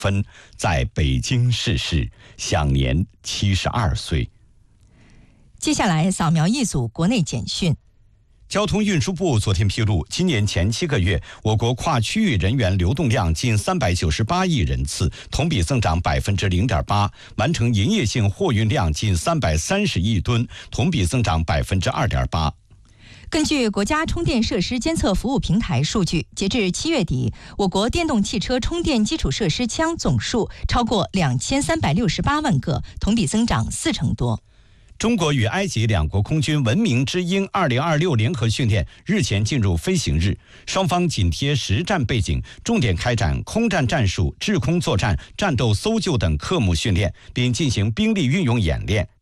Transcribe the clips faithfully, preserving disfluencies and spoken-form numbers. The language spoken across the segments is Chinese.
分在北京逝世，享年七十二岁。 接下来扫描一组国内简讯。 交通运输部昨天披露，今年前七个月，我国跨区域人员流动量近三百九十八亿人次，同比增长百分之零点八，完成营业性货运量近三百三十亿吨，同比增长百分之二点八。 根据国家充电设施监测服务平台数据，截至七月底，我国电动汽车充电基础设施枪总数超过两千三百六十八万个，同比增长四成多。 中国与埃及两国空军文明之鹰二零二六联合训练日前进入飞行日，双方紧贴实战背景，重点开展空战战术、制空作战、战斗搜救等科目训练，并进行兵力运用演练。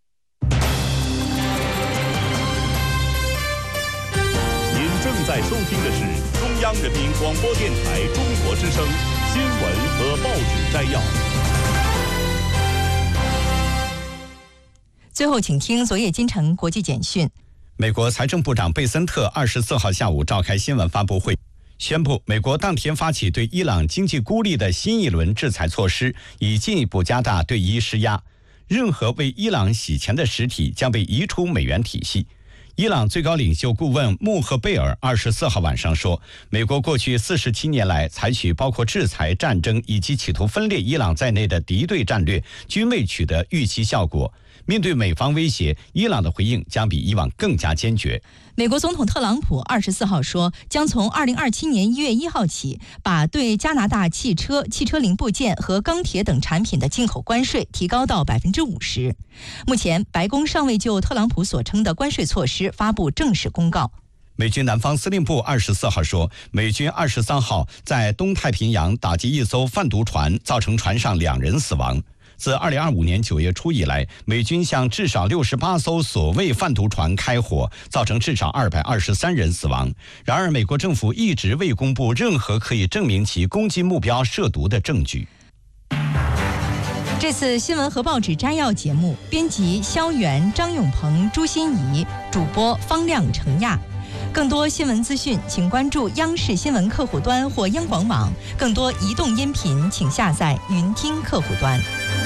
您正在收听的是中央人民广播电台中国之声新闻和报纸摘要。 最后，请听昨夜今晨国际简讯。 美国财政部长贝森特二十四号下午召开新闻发布会，宣布美国当天发起对伊朗经济孤立的新一轮制裁措施，以进一步加大对伊施压。任何为伊朗洗钱的实体将被移出美元体系。伊朗最高领袖顾问穆赫贝尔二十四号晚上说，美国过去四十七年来采取包括制裁、战争以及企图分裂伊朗在内的敌对战略，均未取得预期效果。面对美方威胁，伊朗的回应将比以往更加坚决。 美国总统特朗普二十四号说，将从二零二七年一月一号起，把对加拿大汽车、汽车零部件和钢铁等产品的进口关税提高到百分之五十。目前，白宫尚未就特朗普所称的关税措施发布正式公告。 美军南方司令部二十四号说，美军二十三号在东太平洋打击一艘贩毒船，造成船上两人死亡。自二零二五年九月初以来，美军向至少六十八艘所谓贩毒船开火，造成至少二百二十三人死亡。然而，美国政府一直未公布任何可以证明其攻击目标涉毒的证据。 这次新闻和报纸摘要节目，编辑肖元、张永鹏、朱欣怡，主播方亮、程亚。更多新闻资讯，请关注央视新闻客户端或央广网。更多移动音频，请下载云听客户端。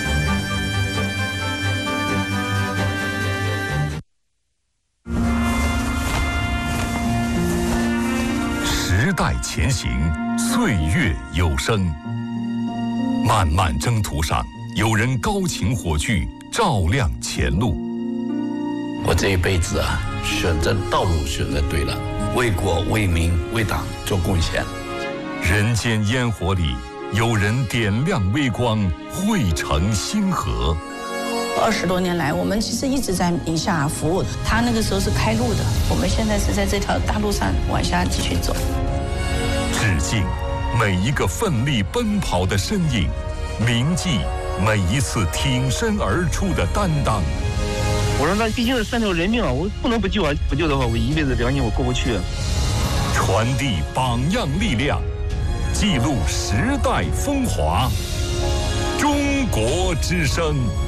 时代前行，岁月有声。漫漫征途上，有人高擎火炬，照亮前路。 我这一辈子啊，选择道路选择对了，为国为民为党做贡献。 人间烟火里，有人点亮微光，汇成星河。 二十多年来，我们其实一直在宁夏服务。他那个时候是开路的，我们现在是在这条大路上往下继续走。 致敬每一个奋力奔跑的身影，铭记每一次挺身而出的担当。 我说那毕竟是三条人命啊，我不能不救啊！不救的话，我一辈子良心我过不去啊。 传递榜样力量，记录时代风华。中国之声。